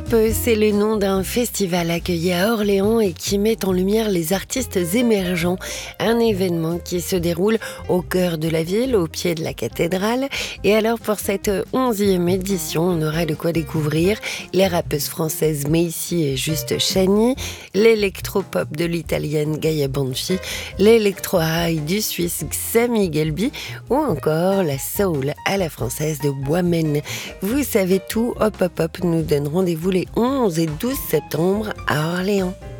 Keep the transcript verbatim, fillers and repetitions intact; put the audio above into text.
Pop, c'est le nom d'un festival accueilli à Orléans et qui met en lumière les artistes émergents. Un événement qui se déroule au cœur de la ville, au pied de la cathédrale. Et alors pour cette onzième édition, on aura de quoi découvrir les rappeuses françaises Maïsi et Juste Chani, l'électropop de l'italienne Gaia Banfi, l'électro-high du Suisse Xami Gelbi ou encore la soul à la française de Boismen. Vous savez tout, hop hop hop, nous donne rendez-vous les onze et douze septembre à Orléans.